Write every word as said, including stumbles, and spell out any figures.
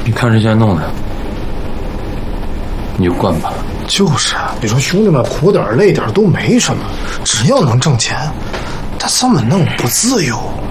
你看这件弄的，你就惯吧。 就是啊，你说兄弟们苦点累点都没什么，只要能挣钱，他这么弄不自由。